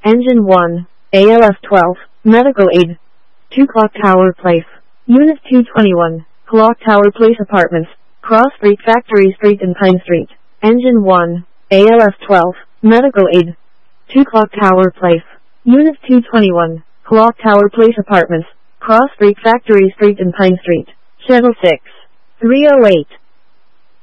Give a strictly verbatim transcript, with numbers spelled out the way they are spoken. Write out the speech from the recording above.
Engine one, A L F twelve, Medical Aid. two Clock Tower Place, Unit two twenty-one, Clock Tower Place Apartments, Cross Street, Factory Street and Pine Street. Engine one, A L F twelve, Medical Aid. two Clock Tower Place, Unit two twenty-one, Clock Tower Place Apartments, Cross Street, Factory Street and Pine Street. Channel six, three oh eight.